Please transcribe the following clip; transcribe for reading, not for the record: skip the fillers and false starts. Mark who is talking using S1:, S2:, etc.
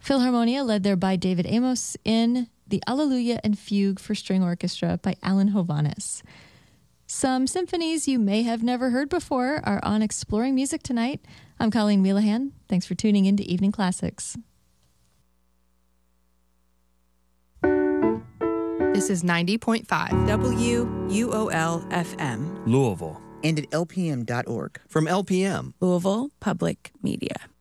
S1: Philharmonia, led there by David Amos, in the Alleluia and Fugue for String Orchestra by Alan Hovhaness. Some symphonies you may have never heard before are on Exploring Music tonight. I'm Colleen Wheelahan. Thanks for tuning in to Evening Classics.
S2: This is 90.5
S3: WUOL-FM.
S4: Louisville.
S3: And at LPM.org.
S4: From LPM.
S5: Louisville Public Media.